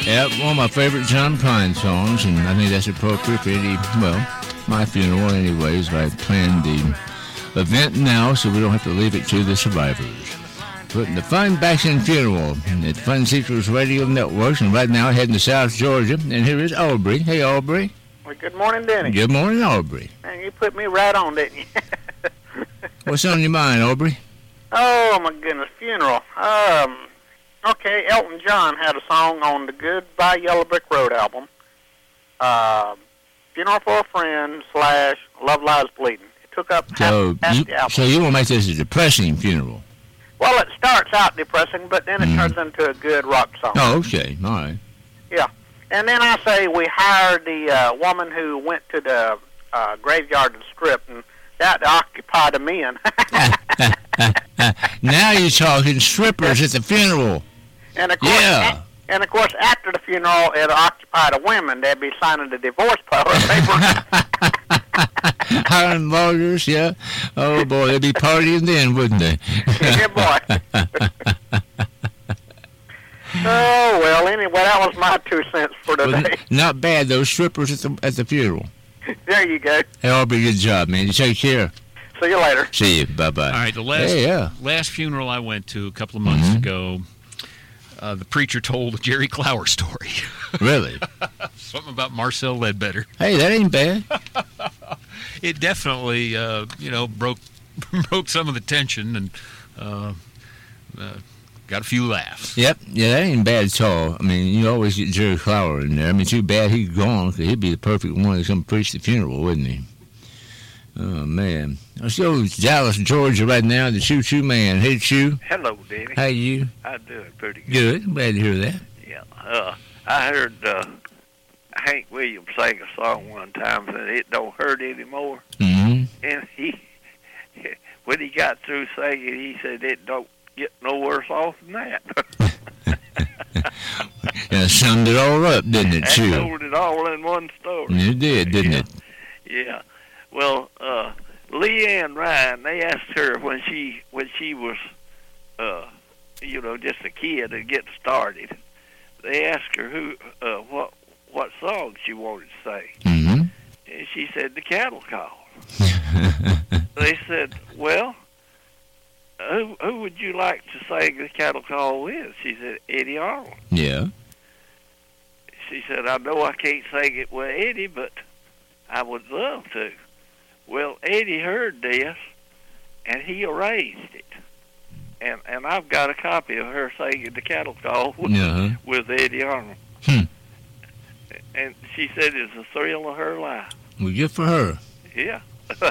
Yeah, one of my favorite John Prine songs, and I think that's appropriate for my funeral anyways. I planned the event now so we don't have to leave it to the survivors. Putting the fun back in funeral at Fun Seekers Radio Networks, and right now heading to South Georgia. And here is Aubrey. Hey, Aubrey. Well, good morning, Denny. Good morning, Aubrey. Man, you put me right on, didn't you? What's on your mind, Aubrey? Oh, my goodness, funeral. Okay, Elton John had a song on the Goodbye Yellow Brick Road album. Funeral for a Friend / Love Lies Bleeding. It took up half the album. So you want to make this a depressing funeral? Well, it starts out depressing, but then it turns into a good rock song. Oh, okay. All right. Yeah. And then I say we hired the woman who went to the graveyard and strip, and that occupied the men. Now you're talking strippers at the funeral. And of course, after the funeral, it occupied the women. They'd be signing the divorce papers. Hiring lawyers, yeah. Oh boy, they'd be partying then, wouldn't they? Yeah, boy. Oh well. Anyway, that was my 2 cents for today. Well, not bad. Those strippers at the funeral. There you go. Hey, Aubrey, good job, man. You take care. See you later. See you. Bye-bye. All right, the last funeral I went to a couple of months ago, the preacher told a Jerry Clower story. Really? Something about Marcel Ledbetter. Hey, that ain't bad. It definitely, broke some of the tension and got a few laughs. Yep. Yeah, that ain't bad at all. I mean, you always get Jerry Clower in there. I mean, too bad he's gone, because he'd be the perfect one to come preach the funeral, wouldn't he? Oh, man. Let's go to Dallas, Georgia right now, the Choo Choo Man. Hey, Choo. Hello, Danny. How you? I'm doing pretty good. Good. I'm glad to hear that. Yeah. I heard Hank Williams sing a song one time that it don't hurt anymore. Mm-hmm. And when he got through singing, he said it don't get no worse off than that. Yeah, summed it all up, didn't it, Choo? That told it all in one story. It did, didn't it? Yeah. Well, Leanne Ryan, they asked her when she was, just a kid and getting started. They asked her what song she wanted to sing. Mm-hmm. And she said the Cattle Call. They said, well, who would you like to sing the Cattle Call with? She said, Eddie Arnold. Yeah. She said, I know I can't sing it with Eddie, but I would love to. Well, Eddie heard this, and he erased it. And I've got a copy of her singing the Cattle Call with Eddie Arnold. And she said it's the thrill of her life. Well, good for her. Yeah.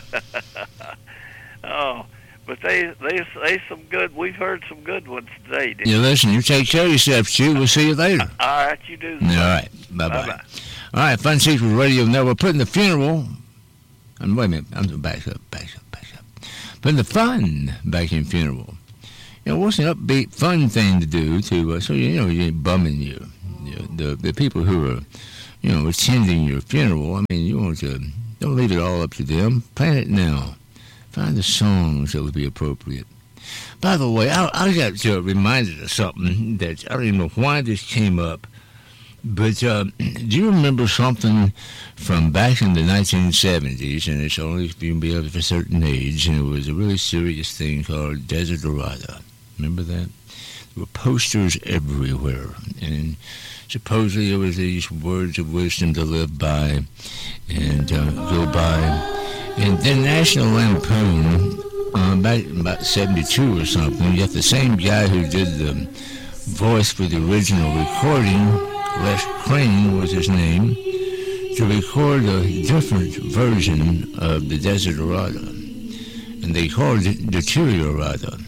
Oh, but they some good. We've heard some good ones today. Yeah, listen, you take care of yourself, Stu. We'll see you later. All right, you do. All right, bye-bye. All right, Fun Seekers Radio. Now we're putting the funeral. And wait a minute, I'm going to back up. Putting the fun back in funeral. You know, what's an upbeat, fun thing to do to so you ain't bumming the people who are attending your funeral. I mean, you want to don't leave it all up to them. Plan it now. Find the songs that would be appropriate. By the way, I got reminded of something that I don't even know why this came up, but do you remember something from back in the 1970s, and it's only if you can be of a certain age, and it was a really serious thing called Desiderata. Remember that? There were posters everywhere, and supposedly there was these words of wisdom to live by and go by. And then National Lampoon, back in about 72 or something, you got the same guy who did the voice for the original recording, Les Crane was his name, to record a different version of the Desiderata. And they called it Deteriorata.